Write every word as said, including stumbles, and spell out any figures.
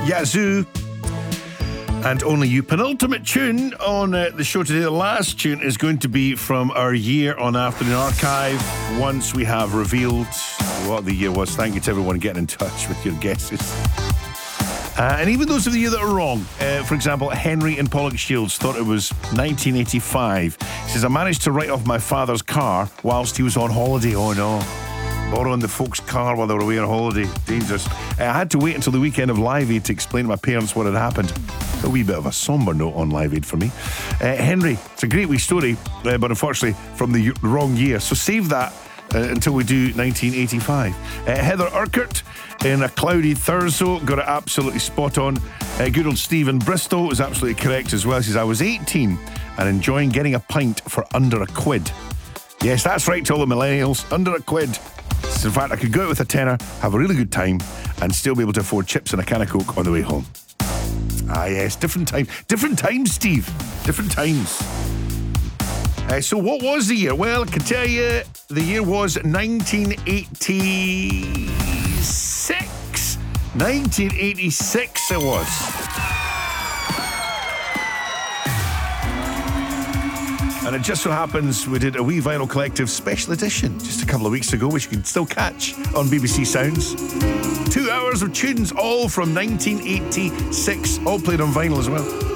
Yazoo and Only You. Penultimate tune on uh, the show today. The last tune is going to be from our year on Afternoon Archive once we have revealed what the year was. Thank you to everyone getting in touch with your guesses. Uh, and even those of you that are wrong, uh, for example, Henry in Pollock Shields thought it was nineteen eighty-five. He says, I managed to write off my father's car whilst he was on holiday. Oh no. Borrowing the folks' car while they were away on holiday. Dangerous. Uh, I had to wait until the weekend of Live Aid to explain to my parents what had happened. A wee bit of a sombre note on Live Aid for me. Uh, Henry, it's a great wee story, uh, but unfortunately from the wrong year. So save that uh, until we do nineteen eighty-five. Uh, Heather Urquhart in A Cloudy Thurso got it absolutely spot on. Uh, good old Stephen Bristol was absolutely correct as well. He says, I was eighteen and enjoying getting a pint for under a quid. Yes, that's right to all the millennials, under a quid. So in fact, I could go out with a tenner, have a really good time, and still be able to afford chips and a can of Coke on the way home. Ah, yes, different time. Different times, Steve. Different times. Uh, so what was the year? Well, I can tell you, the year was nineteen eighty-six. nineteen eighty-six it was. And it just so happens we did a wee Vinyl Collective special edition just a couple of weeks ago, which you can still catch on B B C Sounds. Two hours of tunes, all from nineteen eighty-six, all played on vinyl as well.